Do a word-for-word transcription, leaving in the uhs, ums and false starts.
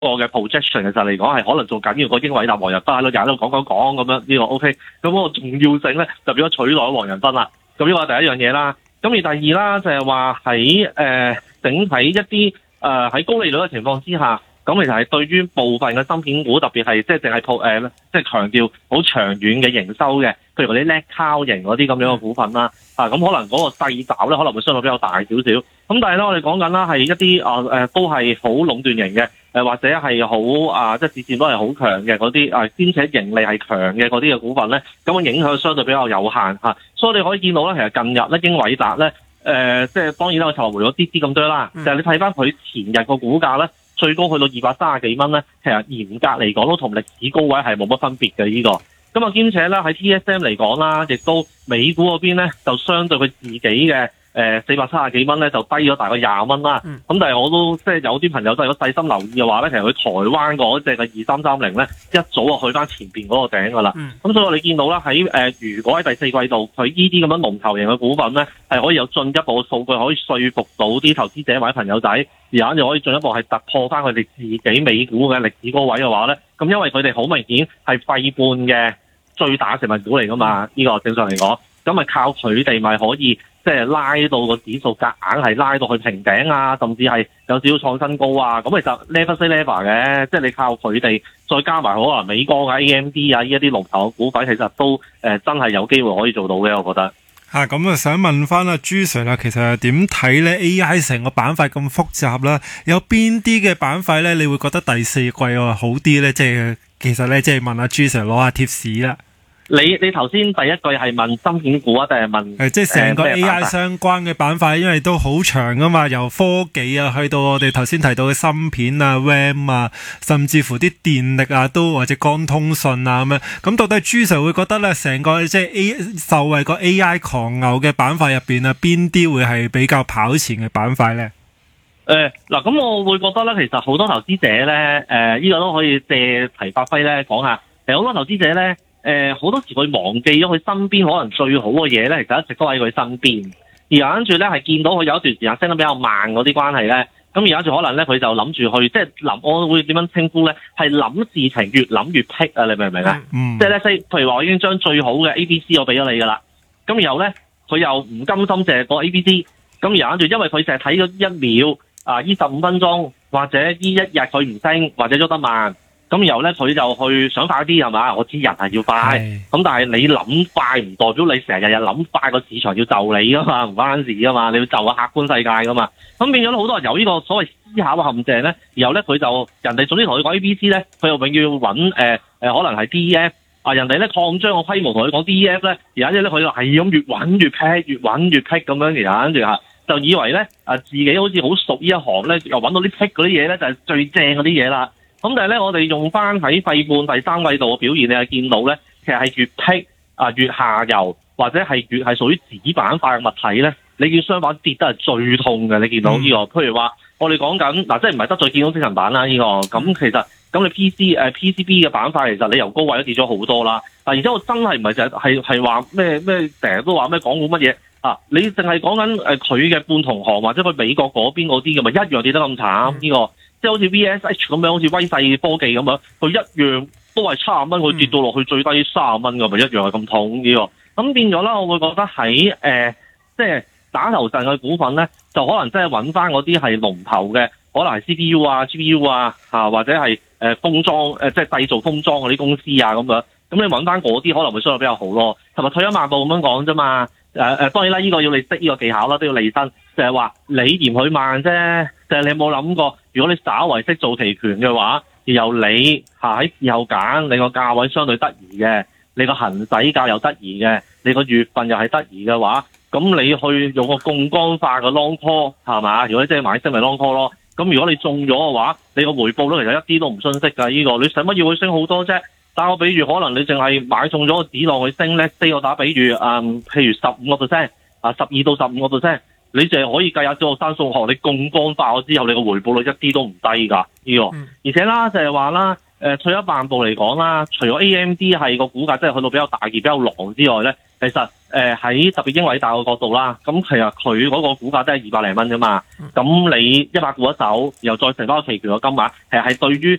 個嘅 projection 其實嚟講係可能做緊要個英偉達黃仁勳喺度廿度講講講咁樣呢個 OK， 咁嗰個重要性咧就變咗取代黃仁勳啦。咁呢個係第一樣嘢啦。咁而第二啦就係話喺誒整體一啲誒喺高利率嘅情況之下。咁其實係對於部分嘅芯片股，特別係即係淨係鋪誒，即係強調好長遠嘅營收嘅，譬如嗰啲叻靠型嗰啲咁樣嘅股份啦，啊咁可能嗰個細爪咧可能會相對比較大少少。咁但係咧，我哋講緊啦係一啲啊誒都係好壟斷型嘅，誒或者係好啊即係市佔都係好強嘅嗰啲啊，兼且盈利係強嘅嗰啲嘅股份咧，咁嘅影響相對比較有限嚇。所以你可以見到咧，其實近日咧英偉達咧誒，即係當然啦，我籌回咗啲啲咁多啦，就係你睇翻佢前日個股價咧。最高去到二百三十幾蚊咧，其實嚴格嚟講都同歷史高位係冇乜分別嘅呢個。咁啊兼且咧喺 T S M 嚟講啦，亦都美股嗰邊咧就相對佢自己嘅誒四百七十幾蚊咧就低咗大概廿蚊啦。咁、嗯、但係我都即係有啲朋友都係如果細心留意嘅話咧，其實佢台灣嗰隻嘅二三三零咧一早就去翻前邊嗰個頂㗎啦。咁、嗯、所以我哋見到啦喺誒如果喺第四季度佢呢啲咁樣龍頭型嘅股份咧係可以有進一步嘅數據可以說服到啲投資者或者朋友仔。而家就可以進一步係突破翻佢哋自己美股嘅歷史高位嘅話咧，咁因為佢哋好明顯係費半嘅最大成分股嚟噶嘛，呢、這個正常嚟講，咁咪靠佢哋咪可以即係拉到個指數夾硬係拉到去平頂啊，甚至係有少少創新高啊，咁其實 level 四 level 嘅，即係你靠佢哋再加埋可能美國嘅 A M D 啊呢一啲龍頭嘅股份，其實都誒、呃、真係有機會可以做到嘅，我覺得。 吓咁啊，想問翻阿朱 Sir 啦，其實點睇咧 A I 成個板塊咁複雜啦？有邊啲嘅板塊咧，你會覺得第四季啊好啲咧？即係其實咧，即係問阿朱 Sir 攞下貼士啦。 你你頭先第一句係問芯片股啊，定係問？ 係即係成個 A I 相關嘅板塊，因為都好長噶嘛，由科技啊，去到我哋頭先提到嘅芯片啊、RAM 啊，甚至乎啲電力啊，都或者光通訊啊咁樣。咁到底朱 Sir 會覺得咧，成個即係 A 受惠個 A I 狂牛嘅板塊入邊啊，邊啲會係比較跑前嘅板塊咧？ 誒嗱，咁我會覺得咧，其實好多投資者咧，誒、呃、呢、這個都可以借題發揮咧，講下。其實好多投資者咧。誒、呃，好多時佢忘記咗佢身邊可能最好嘅嘢咧，其實一直都喺佢身邊。而跟住咧係見到佢有一段時間升得比較慢嗰啲關係咧，咁而家住可能咧佢就諗住去，即係諗，我會點樣稱呼咧？係諗事情越諗越僻啊！你明唔明啊？嗯。即係咧，譬如話我已經將最好嘅 A B C 我俾咗你噶啦，咁然後咧佢又唔甘心淨係個 A B C，咁然後跟住因為佢淨係睇咗一秒啊，呢十五分鐘或者呢一日佢唔升或者喐得慢。咁然後咧，佢就去想快啲係嘛？我知人係要快，咁但係你諗快唔代表你成日日日諗快，個市場要就你噶嘛，唔關事噶嘛，你要就個客觀世界噶嘛。咁變咗好多人有呢個所謂思考嘅陷阱咧，然後咧佢就人哋總之同佢講 A B C 咧，佢又永遠要揾誒、呃呃、可能係 D E F 啊，人哋咧擴張個規模同佢講 D E F 咧，而家咧佢就係咁越揾越劈，越揾越劈咁樣，然後跟住嚇就以為咧啊自己好似好熟呢一行咧，又揾到啲劈嗰啲嘢咧，就係最正嗰啲嘢啦。咁但係咧，我哋用翻喺費半第三季度嘅表現，你係見到咧，其實係越僻啊越下游，或者係越係屬於子板塊嘅物體咧，你見相反跌得係最痛嘅。你見到呢、這個，譬如話我哋講緊嗱，即係唔係得罪建工精神板啦呢、這個，咁其實咁你 P C 誒、呃、P C B 嘅板塊，其實你由高位都跌咗好多啦。但而且我真係唔係就係係係話咩咩，成日都話咩港股乜嘢啊？你淨係講緊誒佢嘅半同行或者佢美國嗰邊嗰啲嘅，咪一樣跌得咁慘呢個？即係好似 V S H 咁樣，好似威勢科技咁樣，佢一樣都係七十蚊，佢跌到落去最低三十蚊㗎，咪一樣係咁痛呢個。咁變咗啦，我會覺得喺誒、呃，即係打頭陣嘅股份咧，就可能真係揾翻嗰啲係龍頭嘅，可能係 C P U 啊、G P U 啊，啊或者係誒封裝誒、呃，即係製造封裝嗰啲公司啊咁樣。咁你揾翻嗰啲可能會相對比較好咯。同埋退一萬步咁樣講啫嘛。誒、呃、誒，當然啦，呢、這個要你識呢個技巧啦，都要離身。就係、是、話你嫌佢慢啫，就係、是、你有冇諗過，如果你稍為識做期權嘅話，由你嚇喺事後揀，你個價位相對得宜嘅，你個行使價又得宜嘅，你個月份又係得宜嘅話，咁你去用個槓桿化嘅 long call 係嘛？如果你即係買升咪 long call 咯。咁如果你中咗嘅話，你個回報率其實一啲都唔遜色㗎。呢、這個你使乜要佢升好多啫？打個比喻，可能你淨係買中咗個指浪去升咧，四個打比喻，嗯，譬如十五個 percent 啊，十二到十五個 percent。你淨係可以計下小學生數學，你槓桿化咗之後，你個回報率一啲都唔低㗎呢個。而且啦，就係話啦，誒退一萬步嚟講啦，除咗 A M D 係個股價真係去到比較大熱、比較狼之外咧，其實誒喺、呃、特別英偉達個角度啦，咁其實佢嗰個股價都係二百零蚊啫嘛。咁你一百股一手，然後再乘翻個期權嘅金額，其實係對於